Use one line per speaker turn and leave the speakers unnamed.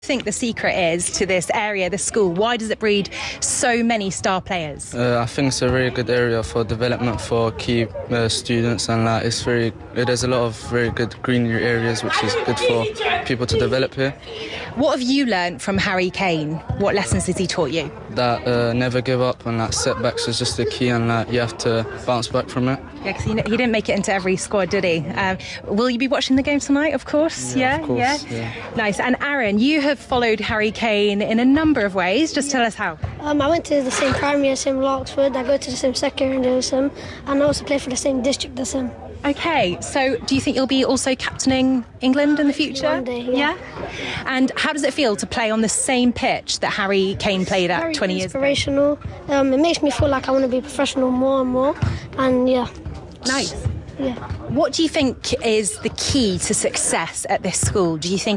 Think the secret is to this area, this school? Why does it breed so many star players?
I think it's a very good area for development for key students, and there's a lot of very good greenery areas which is good for people to develop here.
What have you learnt from Harry Kane? What lessons has he taught you?
That never give up, and that setbacks is just the key, and you have to bounce back from it.
Yeah, because he didn't make it into every squad, did he? Will you be watching the game tonight, of course?
Yeah, of course, yeah.
Nice. And Aaron, you have followed Harry Kane in a number of ways. Just tell us how.
I went to the same primary as him, Larkswood. I go to the same secondary as him, and I also play for the same district as him.
Okay, so do you think you'll be also captaining England in the future?
One day, yeah.
And how does it feel to play on the same pitch that Harry Kane played at
Very
20 years ago?
inspirational. It makes me feel like I want to be professional more and more, and yeah.
Nice.
Yeah.
What do you think is the key to success at this school? Do you think